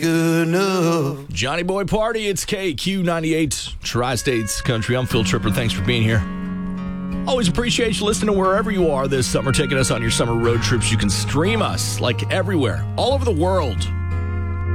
good enough. Johnny Boy Party, it's KQ98, Tri-States Country. I'm Phil Tripper. Thanks for being here. Always appreciate you listening wherever you are this summer, taking us on your summer road trips. You can stream us like everywhere, all over the world.